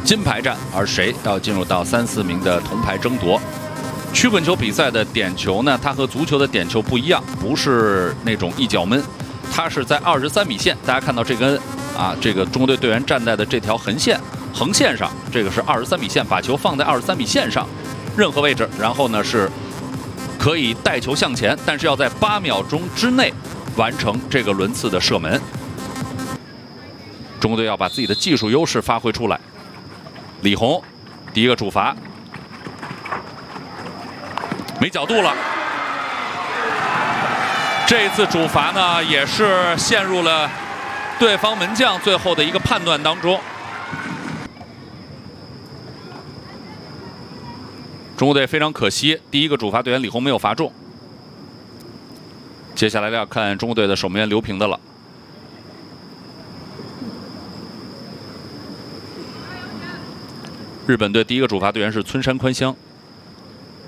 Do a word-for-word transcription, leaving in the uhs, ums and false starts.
金牌战，而谁要进入到三四名的铜牌争夺。曲棍球比赛的点球呢，它和足球的点球不一样，不是那种一脚闷，它是在二十三米线。大家看到这根啊，这个中国队队员站在的这条横线横线上，这个是二十三米线，把球放在二十三米线上，任何位置，然后呢是可以带球向前，但是要在八秒钟之内完成这个轮次的射门。中国队要把自己的技术优势发挥出来。李红，第一个主罚，没角度了。这一次主罚呢，也是陷入了对方门将最后的一个判断当中。中国队非常可惜，第一个主罚队员李红没有罚中。接下来要看中国队的守门员刘平的了。日本队第一个主罚队员是村山宽香。